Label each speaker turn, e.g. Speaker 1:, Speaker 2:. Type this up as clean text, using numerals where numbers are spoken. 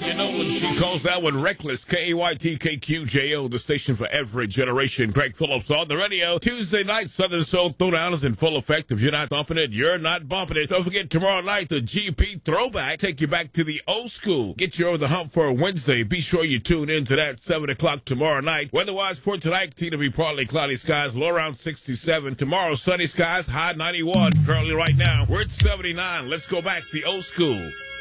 Speaker 1: You know what she calls that one? Reckless. KAYTKQJO, the station for every generation. Greg Phillips on the radio. Tuesday night, Southern Soul Throwdown is in full effect. If you're not bumping it, you're not bumping it. Don't forget, tomorrow night, the GP Throwback. Take you back to the old school. Get you over the hump for a Wednesday. Be sure you tune in to that 7 o'clock tomorrow night. Weather-wise for tonight, to be partly cloudy skies, low around 67. Tomorrow, sunny skies, high 91. Currently right now, we're at 79. Let's go back to the old school.